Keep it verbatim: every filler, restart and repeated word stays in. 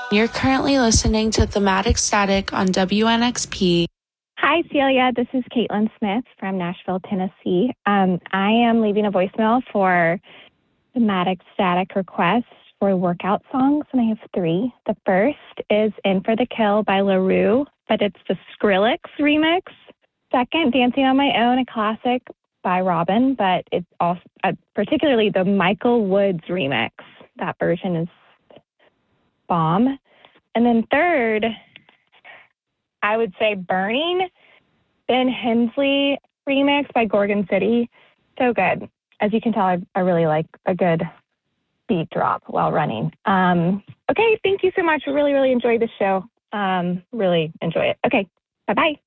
You're currently listening to Thematic Static on W N X P. Hi, Celia. This is Caitlin Smith from Nashville, Tennessee. Um, I am leaving a voicemail for Thematic Static requests for workout songs, and I have three. The first is In for the Kill by LaRue, but it's the Skrillex remix. Second, Dancing on My Own, a classic by Robin, but it's also uh, particularly the Michael Woods remix. That version is bomb. And then third, I would say Burning, Ben Hensley remix by Gorgon City. So good. As you can tell, I, I really like a good beat drop while running. Um, okay, thank you so much. I really, really enjoyed the show. Um, really enjoy it. Okay, bye-bye.